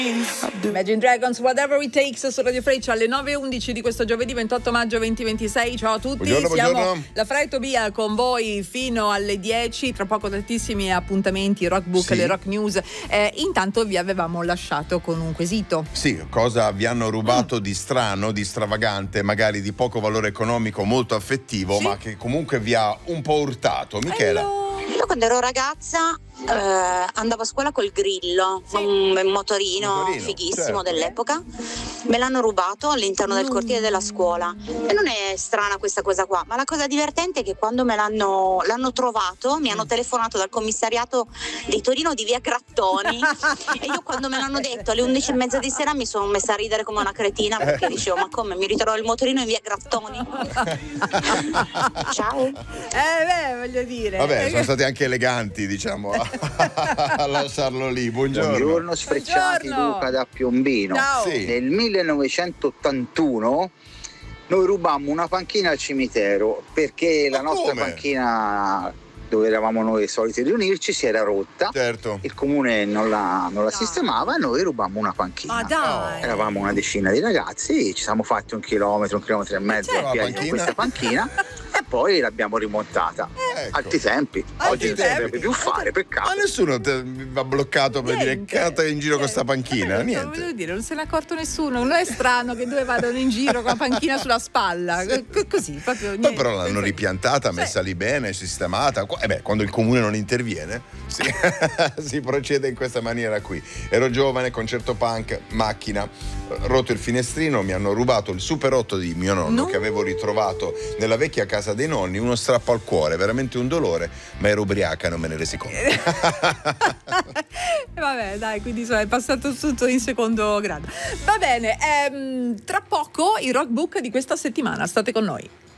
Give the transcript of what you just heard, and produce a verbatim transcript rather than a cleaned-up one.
Imagine Dragons, Whatever It Takes su Radio Freccia alle nove e undici di questo giovedì ventotto maggio duemilaventisei. Ciao a tutti, buongiorno, siamo buongiorno. la Fra e Tobia con voi fino alle dieci. Tra poco tantissimi appuntamenti, Rock Book, sì. le Rock News. Eh, intanto vi avevamo lasciato con un quesito. Sì, cosa vi hanno rubato mm. di strano, di stravagante, magari di poco valore economico, molto affettivo, sì. ma che comunque vi ha un po' urtato? Michela. Hello. Io quando ero ragazza eh, andavo a scuola col Grillo, sì. un, un motorino, motorino fighissimo, certo. dell'epoca. Me l'hanno rubato all'interno del cortile della scuola e non è strana questa cosa qua, ma la cosa divertente è che quando me l'hanno, l'hanno trovato mi hanno telefonato dal commissariato di Torino di via Grattoni e io quando me l'hanno detto alle undici e mezza di sera mi sono messa a ridere come una cretina perché dicevo ma come mi ritrovo il motorino in via Grattoni. Ciao. Eh beh, voglio dire. Vabbè, sono stati anche eleganti, diciamo, a lasciarlo lì. Buongiorno. Buongiorno, sfrecciati. Buongiorno. Luca da Piombino. Ciao. Sì. Nel millenovecentottantuno noi rubammo una panchina al cimitero perché Ma la nostra come? panchina dove eravamo noi soliti riunirci si era rotta. Certo. Il comune non la, non la sistemava e noi rubammo una panchina. Ma dai. Eravamo una decina di ragazzi, ci siamo fatti un chilometro, un chilometro e mezzo certo. a piedi con questa panchina e poi l'abbiamo rimontata. Ecco. Altri tempi. Altri Oggi non si tempi. dovrebbe più fare, peccato. Ma nessuno ti va bloccato per Niente. dire cata in giro con sta panchina? Eh, Niente. Voglio dire, non se n'è accorto nessuno. Non è strano che due vadano in giro con la panchina sulla spalla. Sì. C- così, proprio Poi niente. però l'hanno ripiantata, messa lì bene, sistemata. E beh, quando il comune non interviene, si, si procede in questa maniera qui. Ero giovane, concerto punk, macchina, rotto il finestrino, mi hanno rubato il Super otto di mio nonno No. che avevo ritrovato nella vecchia casa dei nonni, uno strappo al cuore, veramente un dolore, ma ero ubriaca e non me ne resi conto. Vabbè, dai, quindi insomma, è passato tutto in secondo grado. Va bene, ehm, tra poco il Rock Book di questa settimana. State con noi.